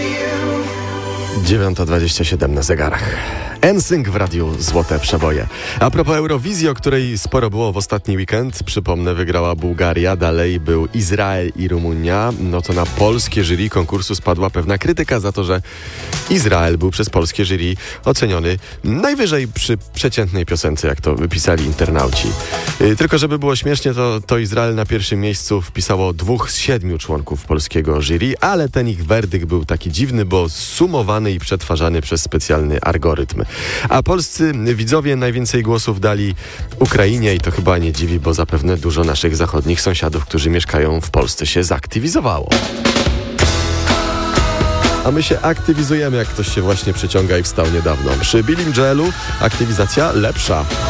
9:27 na zegarach. NSYNC w radiu Złote Przeboje. A propos Eurowizji, o której sporo było w ostatni weekend, przypomnę, wygrała Bułgaria, dalej był Izrael i Rumunia. No to na polskie jury konkursu spadła pewna krytyka za to, że Izrael był przez polskie jury oceniony najwyżej przy przeciętnej piosence, jak to wypisali internauci. Tylko żeby było śmiesznie, to Izrael na pierwszym miejscu wpisało 2 z 7 członków polskiego jury, ale ten ich werdykt był taki dziwny, bo sumowany i przetwarzany przez specjalny algorytm. A polscy widzowie najwięcej głosów dali Ukrainie i to chyba nie dziwi, bo zapewne dużo naszych zachodnich sąsiadów, którzy mieszkają w Polsce, się zaktywizowało. A my się aktywizujemy, jak ktoś się właśnie przyciąga i wstał niedawno. Przy Billim Joelu aktywizacja lepsza.